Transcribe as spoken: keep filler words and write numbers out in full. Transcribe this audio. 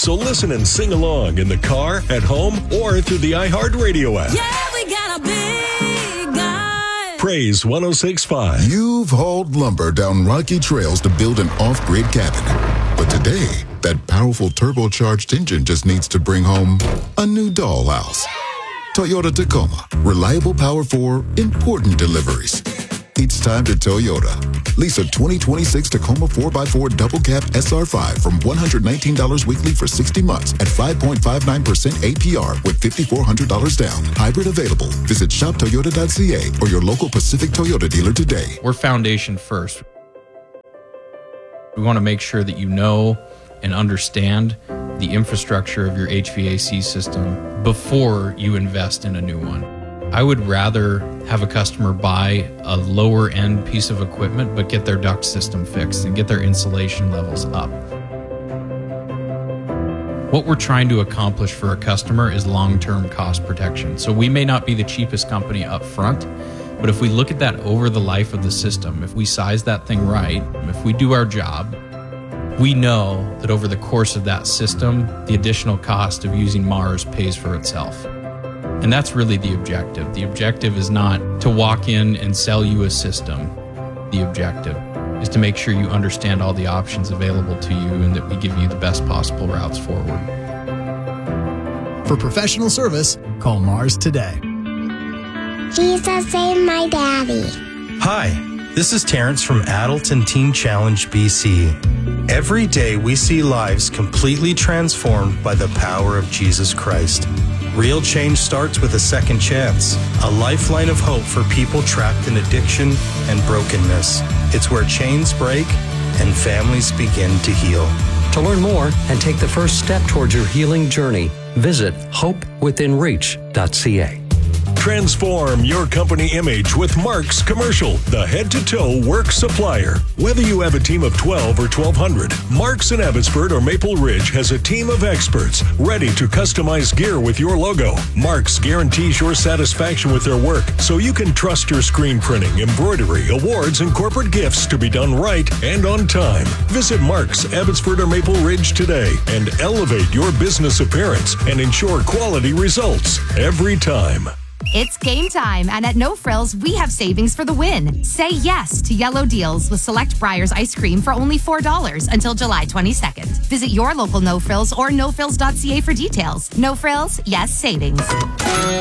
So listen and sing along in the car, at home, or through the iHeartRadio app. Yeah, we got a big guy. Praise one oh six point five. You've hauled lumber down rocky trails to build an off-grid cabin. But today, that powerful turbocharged engine just needs to bring home a new dollhouse. Toyota Tacoma. Reliable power for important deliveries. It's time to Toyota. Lease a twenty twenty-six Tacoma four by four Double Cab S R five from one hundred nineteen dollars weekly for sixty months at five point five nine percent A P R with five thousand four hundred dollars down. Hybrid available. Visit shop toyota dot c a or your local Pacific Toyota dealer today. We're foundation first. We want to make sure that you know and understand the infrastructure of your H V A C system before you invest in a new one. I would rather have a customer buy a lower end piece of equipment but get their duct system fixed and get their insulation levels up. What we're trying to accomplish for a customer is long-term cost protection. So we may not be the cheapest company up front, but if we look at that over the life of the system, if we size that thing right, if we do our job, we know that over the course of that system, the additional cost of using Mars pays for itself. And that's really the objective. The objective is not to walk in and sell you a system. The objective is to make sure you understand all the options available to you and that we give you the best possible routes forward. For professional service, call Mars today. Jesus saved my daddy. Hi, this is Terrence from Adult and Teen Challenge B C. Every day we see lives completely transformed by the power of Jesus Christ. Real change starts with a second chance, a lifeline of hope for people trapped in addiction and brokenness. It's where chains break and families begin to heal. To learn more and take the first step towards your healing journey, visit hope within reach dot c a. Transform your company image with Mark's Commercial, the head-to-toe work supplier. Whether you have a team of twelve or twelve hundred, Mark's in Abbotsford or Maple Ridge has a team of experts ready to customize gear with your logo. Mark's guarantees your satisfaction with their work, so you can trust your screen printing, embroidery, awards, and corporate gifts to be done right and on time. Visit Mark's Abbotsford or Maple Ridge today and elevate your business appearance and ensure quality results every time. It's game time, and at No Frills, we have savings for the win. Say yes to yellow deals with select Breyers ice cream for only four dollars until July twenty-second. Visit your local No Frills or no frills dot c a for details. No Frills, yes savings.